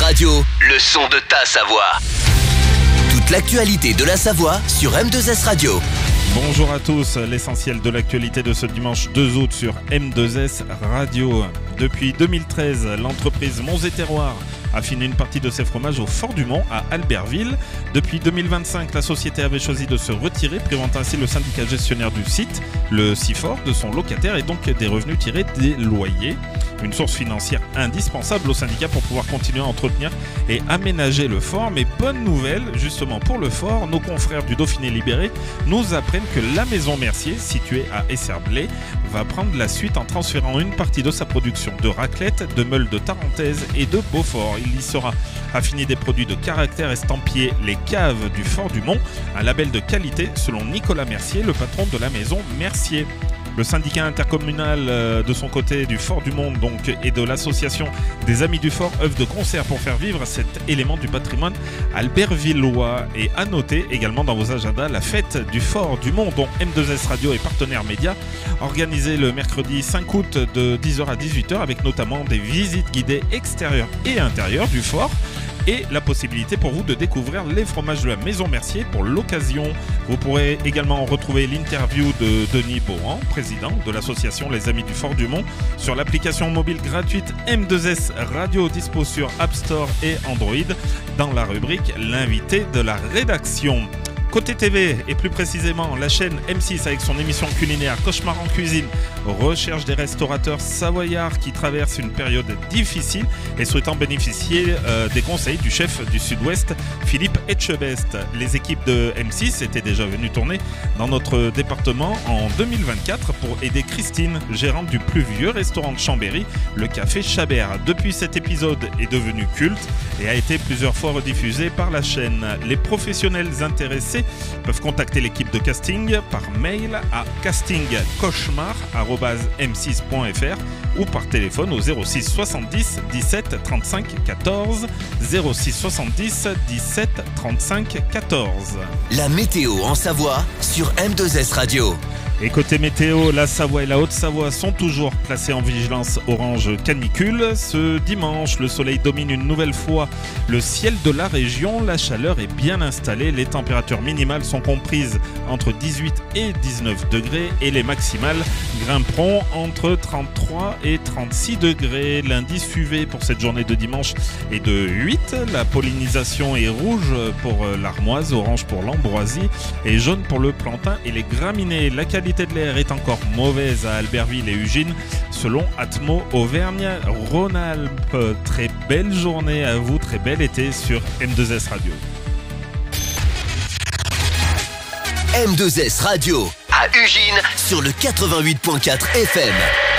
Radio, le son de ta Savoie. Toute l'actualité de la Savoie sur M2S Radio. Bonjour à tous, l'essentiel de l'actualité de ce dimanche 2 août sur M2S Radio. Depuis 2013, l'entreprise Monts et Terroirs affine une partie de ses fromages au Fort du Mont à Albertville. Depuis 2025, la société avait choisi de se retirer, privant ainsi le syndicat gestionnaire du site, le CIFOR, de son locataire et donc des revenus tirés des loyers. Une source financière indispensable au syndicat pour pouvoir continuer à entretenir et aménager le fort. Mais bonne nouvelle, justement pour le fort, nos confrères du Dauphiné Libéré nous apprennent que la maison Mercier, située à Esserblé, va prendre la suite en transférant une partie de sa production de raclette, de meules de Tarentaise et de Beaufort. Il y sera affiné des produits de caractère estampillés Les Caves du Fort du Mont, un label de qualité selon Nicolas Mercier, le patron de la maison Mercier. Le syndicat intercommunal de son côté du Fort du Mont donc, et de l'association des Amis du Fort œuvrent de concert pour faire vivre cet élément du patrimoine albertvillois. Et à noter également dans vos agendas la fête du Fort du Mont dont M2S Radio est partenaire média, organisée le mercredi 5 août de 10h à 18h avec notamment des visites guidées extérieures et intérieures du fort et la possibilité pour vous de découvrir les fromages de la maison Mercier pour l'occasion. Vous pourrez également retrouver l'interview de Denis Beaurand, président de l'association Les Amis du Fort du Mont, sur l'application mobile gratuite M2S Radio dispo sur App Store et Android dans la rubrique L'invité de la rédaction. Côté TV, et plus précisément la chaîne M6 avec son émission culinaire Cauchemar en cuisine, recherche des restaurateurs savoyards qui traversent une période difficile et souhaitant bénéficier des conseils du chef du Sud-Ouest, Philippe Etchebest. Les équipes de M6 étaient déjà venues tourner dans notre département en 2024 pour aider Christine, gérante du plus vieux restaurant de Chambéry, le Café Chabert. Depuis, cet épisode est devenu culte et a été plusieurs fois rediffusé par la chaîne. Les professionnels intéressés peuvent contacter l'équipe de casting par mail à castingcauchemar@m6.fr ou par téléphone au 06 70 17 35 14 06 70 17 35 14. La météo en Savoie sur M2S Radio. Et côté météo, la Savoie et la Haute-Savoie sont toujours placées en vigilance orange canicule. Ce dimanche, le soleil domine une nouvelle fois le ciel de la région. La chaleur est bien installée. Les températures minimales sont comprises entre 18 et 19 degrés et les maximales grimperont entre 33 et 36 degrés. L'indice UV pour cette journée de dimanche est de 8. La pollinisation est rouge pour l'armoise, orange pour l'ambroisie et jaune pour le plantain et les graminées. La qualité de l'air est encore mauvaise à Albertville et Ugine selon Atmo Auvergne-Rhône-Alpes. Très belle journée à vous, très bel été sur M2S Radio. M2S Radio à Ugine sur le 88.4 FM.